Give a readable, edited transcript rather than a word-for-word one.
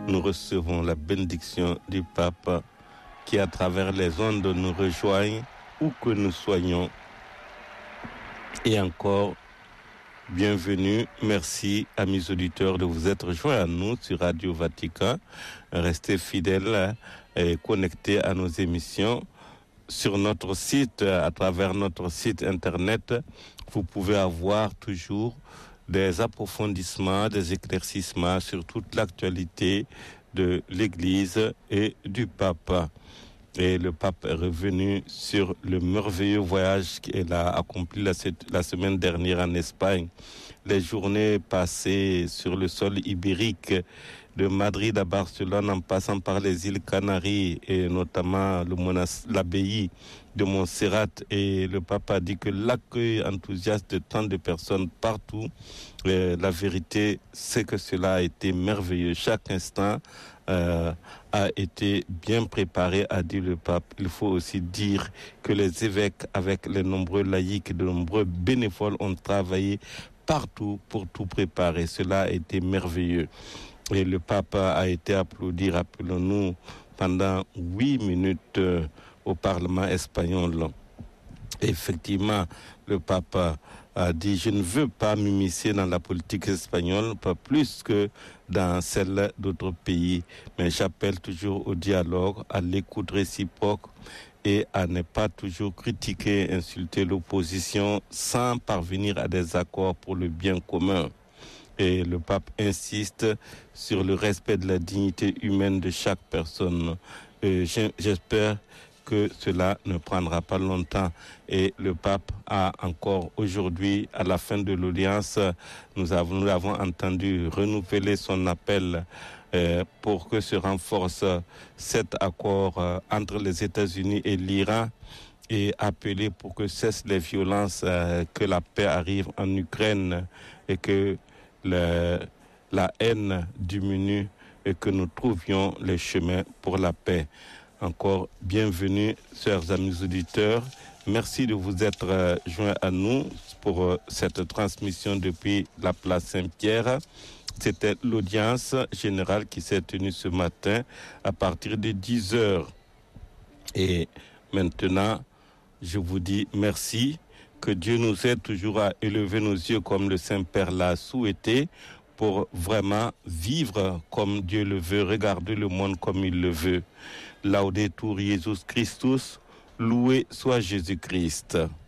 nous recevons la bénédiction du pape qui, à travers les ondes, nous rejoigne où que nous soyons. Et encore, bienvenue, merci amis auditeurs de vous être joints à nous sur Radio Vatican. Restez fidèles et connectés à nos émissions sur notre site, à travers notre site internet. Vous pouvez avoir toujours des approfondissements, des éclaircissements sur toute l'actualité de l'Église et du pape. Et le pape est revenu sur le merveilleux voyage qu'il a accompli la semaine dernière en Espagne. Les journées passées sur le sol ibérique, de Madrid à Barcelone, en passant par les îles Canaries et notamment l'abbaye de Montserrat. Et le pape a dit que l'accueil enthousiaste de tant de personnes partout, la vérité, c'est que cela a été merveilleux. Chaque instant a été bien préparé, a dit le pape. Il faut aussi dire que les évêques, avec les nombreux laïcs, de nombreux bénévoles, ont travaillé partout pour tout préparer. Cela a été merveilleux. Et le pape a été applaudi, rappelons-nous, pendant 8 minutes au Parlement espagnol. Effectivement, le pape a dit « Je ne veux pas m'immiscer dans la politique espagnole, pas plus que dans celle d'autres pays, mais j'appelle toujours au dialogue, à l'écoute réciproque et à ne pas toujours critiquer, insulter l'opposition sans parvenir à des accords pour le bien commun. » Et le pape insiste sur le respect de la dignité humaine de chaque personne. J'espère que cela ne prendra pas longtemps. Et le pape a encore aujourd'hui, à la fin de l'audience, nous l'avons entendu renouveler son appel pour que se renforce cet accord entre les États-Unis et l'Iran et appeler pour que cessent les violences, que la paix arrive en Ukraine et que la haine diminue et que nous trouvions les chemins pour la paix. Encore bienvenue, chers amis auditeurs. Merci de vous être joints à nous pour cette transmission depuis la place Saint-Pierre. C'était l'audience générale qui s'est tenue ce matin à partir de 10h. Et maintenant, je vous dis merci. Que Dieu nous aide toujours à élever nos yeux comme le Saint-Père l'a souhaité pour vraiment vivre comme Dieu le veut, regarder le monde comme il le veut. Laudetur Jesus Christus, loué soit Jésus-Christ.